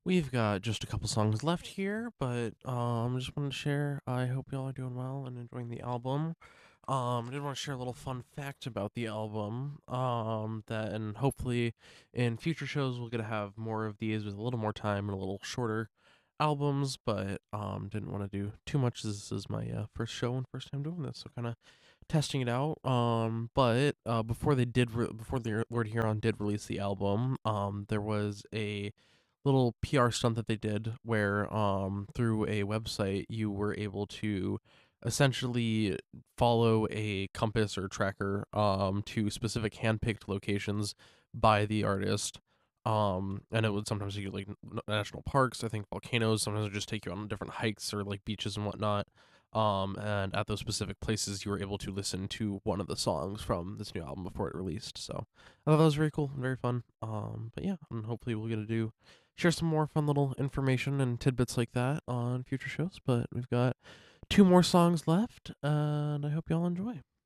We've got just a couple songs left here, but just wanted to share. I hope y'all are doing well and enjoying the album. I did want to share a little fun fact about the album. That and hopefully in future shows we'll get to have more of these with a little more time and a little shorter albums. But didn't want to do too much. This is my first show and first time doing this, so kind of testing it out. But before the Lord Huron did release the album, there was a little PR stunt that they did where through a website you were able to essentially follow a compass or tracker to specific handpicked locations by the artist. And it would sometimes take you like national parks, I think volcanoes, sometimes it would just take you on different hikes or like beaches and whatnot. And at those specific places you were able to listen to one of the songs from this new album before it released. So I thought that was very cool and very fun. But yeah, and hopefully we'll get to share some more fun little information and tidbits like that on future shows. But we've got two more songs left, and I hope y'all enjoy.